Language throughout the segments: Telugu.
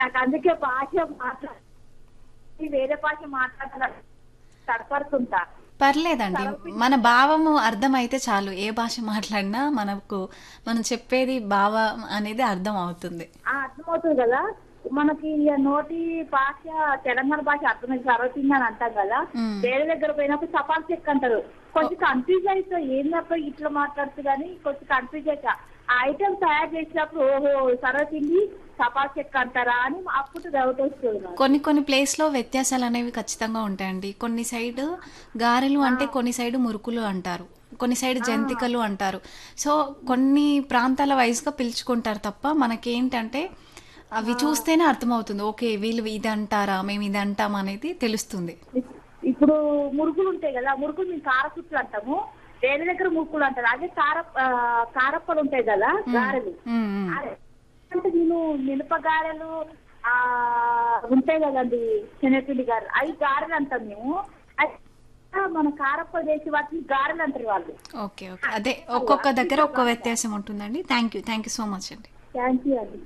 నాకు అందుకే భాష వేరే భాష మాట్లాడాల తడపడుతుంటా. పర్లేదండి. మన భావము అర్థమైతే చాలు. ఏ భాష మాట్లాడినా మనం చెప్పేది భావం అనేది అర్థం అవుతుంది. అర్థమవుతుంది కదా. మనకి నోటి భాష తెలంగాణ భాష అర్థమైంది సర్వసింగ్ అని అంటాం కదా. వేరే దగ్గర పోయినప్పుడు చపాల్ చెక్ అంటారు. కొంచెం కన్ఫ్యూజ్ అవుతా ఏందప్ప ఇట్లా మాట్లాడుతూ కానీ కొంచెం కన్ఫ్యూజ్ అవుతా. ఆ ఐటమ్ తయారు చేసినప్పుడు ఓహో సర్వసింగి చపాల్ చెక్ అంటారా అని అప్పుడు డౌట్ వస్తుంది. కొన్ని ప్లేస్ లో వ్యత్యాసాలు అనేవి ఖచ్చితంగా ఉంటాయండి. కొన్ని సైడ్ గారెలు అంటే కొన్ని సైడ్ మురుకులు అంటారు, కొన్ని సైడ్ జంతికలు అంటారు. సో కొన్ని ప్రాంతాల వైజ్గా పిలుచుకుంటారు తప్ప మనకేంటంటే అవి చూస్తేనే అర్థమవుతుంది. ఓకే వీళ్ళు ఇది అంటారా, మేము ఇది అంటాం అనేది తెలుస్తుంది. ఇప్పుడు మురుకులు ఉంటాయి కదా, మురుకులు మేము కారపుట్లు అంటాము, వేరే దగ్గర మురుకులు అంటారు. అదే కారప్పలు ఉంటాయి కదా గారెలు, అంటే నేను మినప గారెలు ఉంటాయి కదండి శనగపిండి గారెలు, అవి గారెలు అంటాం మేము. మన కారప్పలు చేసి వాటిని గారెలు అంటారు వాళ్ళు. ఓకే ఓకే, అదే ఒక్కొక్క దగ్గర ఒక్కో వ్యత్యాసం ఉంటుందండి. థ్యాంక్ యూ సో మచ్ అండి. థ్యాంక్ యూ అండి.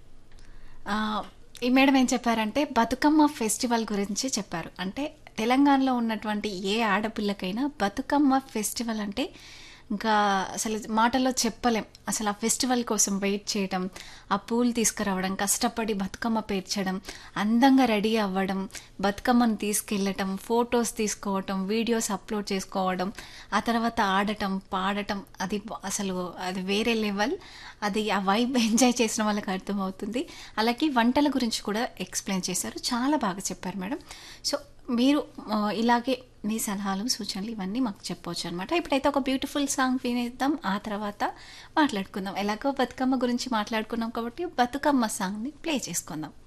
ఈ మేడం ఏం చెప్పారంటే బతుకమ్మ ఫెస్టివల్ గురించి చెప్పారు. అంటే తెలంగాణలో ఉన్నటువంటి ఏ ఆడపిల్లకైనా బతుకమ్మ ఫెస్టివల్ అంటే ఇంకా అసలు మాటల్లో చెప్పలేం. అసలు ఆ ఫెస్టివల్ కోసం వెయిట్ చేయడం, ఆ పూలు తీసుకురావడం, కష్టపడి బతుకమ్మ పేర్చడం, అందంగా రెడీ అవ్వడం, బతుకమ్మను తీసుకెళ్ళటం, ఫొటోస్ తీసుకోవటం, వీడియోస్ అప్లోడ్ చేసుకోవడం, ఆ తర్వాత ఆడటం పాడటం, అది వేరే లెవెల్. అది ఆ వైబ్ ఎంజాయ్ చేసిన వాళ్ళకి అర్థమవుతుంది. అలాగే వంటల గురించి కూడా ఎక్స్ప్లెయిన్ చేశారు, చాలా బాగా చెప్పారు మేడం. సో మీరు ఇలాగే మీ సలహాలు సూచనలు ఇవన్నీ మాకు చెప్పవచ్చు అనమాట. ఇప్పుడైతే ఒక బ్యూటిఫుల్ సాంగ్ వినేద్దాం, ఆ తర్వాత మాట్లాడుకుందాం. ఎలాగో బతుకమ్మ గురించి మాట్లాడుకున్నాం కాబట్టి బతుకమ్మ సాంగ్ని ప్లే చేసుకుందాం.